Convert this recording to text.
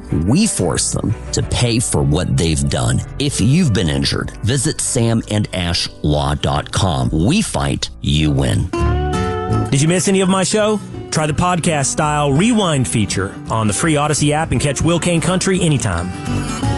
we force them to pay for what they've done. If you've been injured, visit samandashlaw.com. We fight, you win. Did you miss any of my show? Try the podcast-style rewind feature on the free Odyssey app and catch Will Kane Country anytime.